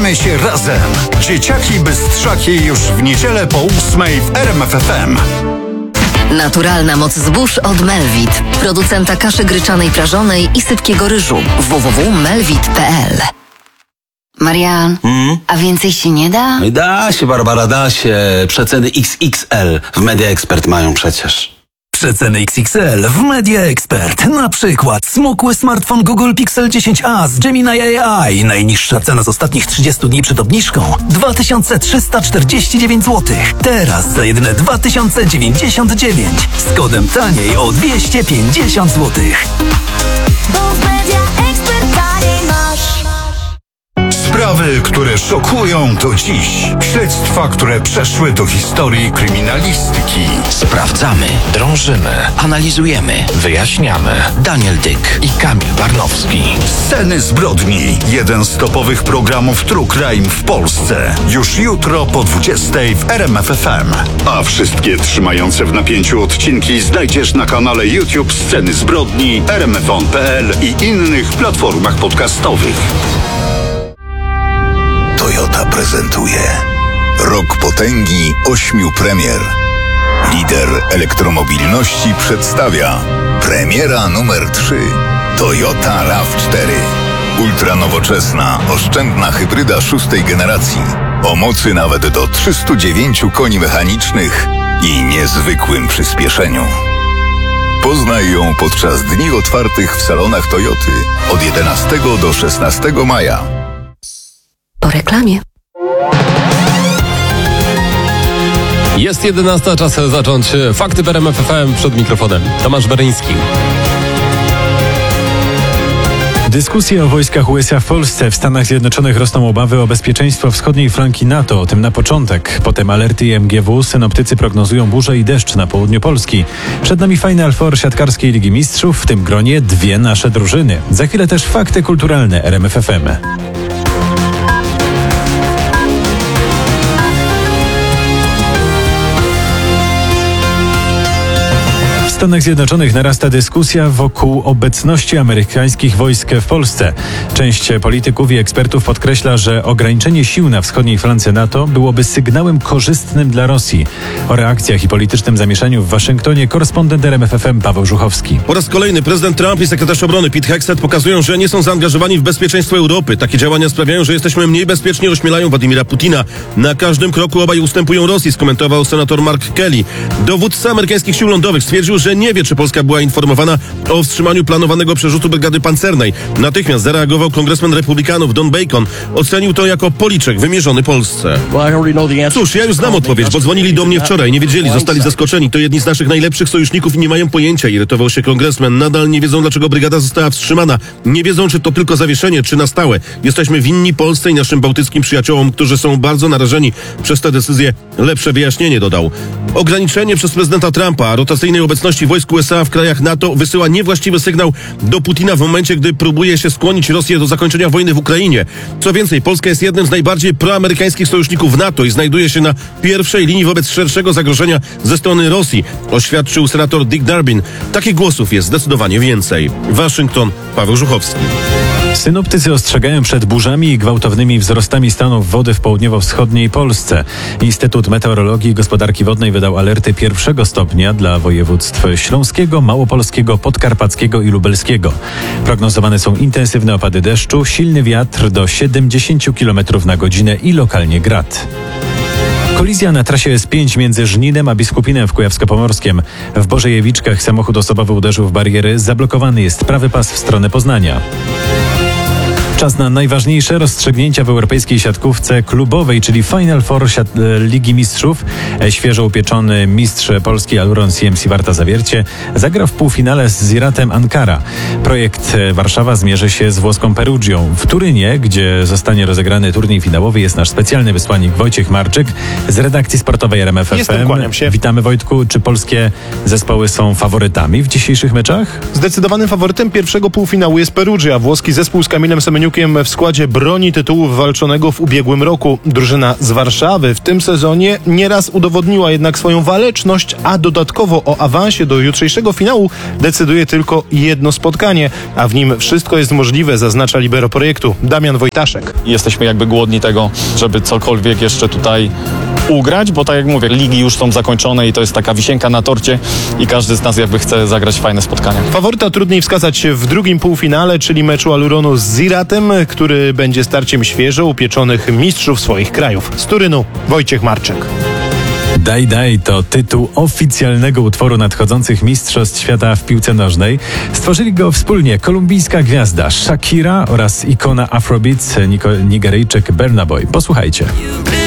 Bawimy się razem. Dzieciaki Bystrzaki już w niedzielę po 8:00 w RMF FM. Naturalna moc zbóż od Melvit, producenta kaszy gryczanej prażonej i sypkiego ryżu. www.melvit.pl. Marian, a więcej się nie da? Da się, Barbara, da się. Przeceny XXL w Media Expert mają przecież. Przeceny XXL w Media Expert. Na przykład smukły smartfon Google Pixel 10a z Gemini AI. Najniższa cena z ostatnich 30 dni przed obniżką 2349 zł. Teraz za jedyne 2099 z kodem taniej o 250 zł. Sprawy, które szokują do dziś. Śledztwa, które przeszły do historii kryminalistyki. Sprawdzamy, drążymy, analizujemy, wyjaśniamy. Daniel Dyk i Kamil Barnowski. Sceny zbrodni. Jeden z topowych programów True Crime w Polsce. Już jutro po 20:00 w RMF FM. A wszystkie trzymające w napięciu odcinki znajdziesz na kanale YouTube Sceny zbrodni, rmfon.pl i innych platformach podcastowych. Toyota prezentuje Rok Potęgi 8 premier. Lider elektromobilności przedstawia premiera numer 3 Toyota RAV4. Ultranowoczesna, oszczędna hybryda 6. generacji o mocy nawet do 309 koni mechanicznych i niezwykłym przyspieszeniu. Poznaj ją podczas dni otwartych w salonach Toyoty od 11 do 16 maja. Po reklamie. Jest 11, czas zacząć Fakty w RMF FM. Przed mikrofonem Tomasz Beryński. Dyskusje o wojskach USA w Polsce. W Stanach Zjednoczonych rosną obawy o bezpieczeństwo wschodniej flanki NATO. O tym na początek. Potem alerty i MGW. Synoptycy prognozują burzę i deszcz na południu Polski. Przed nami Final Four siatkarskiej Ligi Mistrzów. W tym gronie 2 nasze drużyny. Za chwilę też fakty kulturalne RMF FM. W Stanach Zjednoczonych narasta dyskusja wokół obecności amerykańskich wojsk w Polsce. Część polityków i ekspertów podkreśla, że ograniczenie sił na wschodniej flance NATO byłoby sygnałem korzystnym dla Rosji. O reakcjach i politycznym zamieszaniu w Waszyngtonie korespondent RMF FM Paweł Żuchowski. Po raz kolejny prezydent Trump i sekretarz obrony Pete Hegseth pokazują, że nie są zaangażowani w bezpieczeństwo Europy. Takie działania sprawiają, że jesteśmy mniej bezpieczni, ośmielają Władimira Putina. Na każdym kroku obaj ustępują Rosji, skomentował senator Mark Kelly. Dowódca amerykańskich sił lądowych stwierdził, że nie wie, czy Polska była informowana o wstrzymaniu planowanego przerzutu brygady pancernej. Natychmiast zareagował kongresmen republikanów Don Bacon. Ocenił to jako policzek wymierzony Polsce. Cóż, ja już znam odpowiedź, bo dzwonili do mnie wczoraj. Nie wiedzieli, zostali zaskoczeni. To jedni z naszych najlepszych sojuszników i nie mają pojęcia, irytował się kongresmen. Nadal nie wiedzą, dlaczego brygada została wstrzymana. Nie wiedzą, czy to tylko zawieszenie, czy na stałe. Jesteśmy winni Polsce i naszym bałtyckim przyjaciołom, którzy są bardzo narażeni przez tę decyzję. Lepsze wyjaśnienie, dodał. Ograniczenie przez prezydenta Trumpa rotacyjnej obecności wojsk USA w krajach NATO wysyła niewłaściwy sygnał do Putina w momencie, gdy próbuje się skłonić Rosję do zakończenia wojny w Ukrainie. Co więcej, Polska jest jednym z najbardziej proamerykańskich sojuszników NATO i znajduje się na pierwszej linii wobec szerszego zagrożenia ze strony Rosji, oświadczył senator Dick Durbin. Takich głosów jest zdecydowanie więcej. Waszyngton, Paweł Żuchowski. Synoptycy ostrzegają przed burzami i gwałtownymi wzrostami stanów wody w południowo-wschodniej Polsce. Instytut Meteorologii i Gospodarki Wodnej wydał alerty 1. stopnia dla województw śląskiego, małopolskiego, podkarpackiego i lubelskiego. Prognozowane są intensywne opady deszczu, silny wiatr do 70 km na godzinę i lokalnie grad. Kolizja na trasie S5 między Żninem a Biskupinem w Kujawsko-Pomorskiem. W Bożejewiczkach samochód osobowy uderzył w bariery. Zablokowany jest prawy pas w stronę Poznania. Czas na najważniejsze rozstrzygnięcia w europejskiej siatkówce klubowej, czyli Final Four Ligi Mistrzów. Świeżo upieczony mistrz Polski Aluron CMC Warta Zawiercie zagra w półfinale z Ziratem Ankara. Projekt Warszawa zmierzy się z włoską Perugią. W Turynie, gdzie zostanie rozegrany turniej finałowy, jest nasz specjalny wysłannik Wojciech Marczyk z redakcji sportowej RMF FM. Kłaniam się. Witamy, Wojtku. Czy polskie zespoły są faworytami w dzisiejszych meczach? Zdecydowanym faworytem pierwszego półfinału jest Perugia. Włoski zespół z Kamilem Semeniukiem Antoniukiem w składzie broni tytułu wywalczonego w ubiegłym roku. Drużyna z Warszawy w tym sezonie nieraz udowodniła jednak swoją waleczność, a dodatkowo o awansie do jutrzejszego finału decyduje tylko jedno spotkanie, a w nim wszystko jest możliwe, zaznacza libero projektu Damian Wojtaszek. Jesteśmy jakby głodni tego, żeby cokolwiek jeszcze tutaj ugrać, bo tak jak mówię, ligi już są zakończone i to jest taka wisienka na torcie i każdy z nas jakby chce zagrać fajne spotkania. Faworyta trudniej wskazać w drugim półfinale, czyli meczu Aluronu z Ziratem, który będzie starciem świeżo upieczonych mistrzów swoich krajów. Z Turynu Wojciech Marczek. Daj Daj to tytuł oficjalnego utworu nadchodzących Mistrzostw Świata w piłce nożnej. Stworzyli go wspólnie kolumbijska gwiazda Shakira oraz ikona Afrobeats Nigeryjczyk Burna Boy. Posłuchajcie.